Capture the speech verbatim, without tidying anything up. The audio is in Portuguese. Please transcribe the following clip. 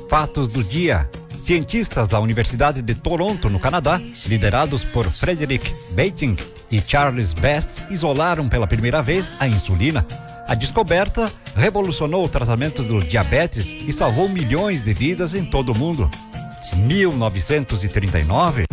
fatos do dia. Cientistas da Universidade de Toronto, no Canadá, liderados por Frederick Banting e Charles Best, isolaram pela primeira vez a insulina. A descoberta revolucionou o tratamento do diabetes e salvou milhões de vidas em todo o mundo. mil novecentos e trinta e nove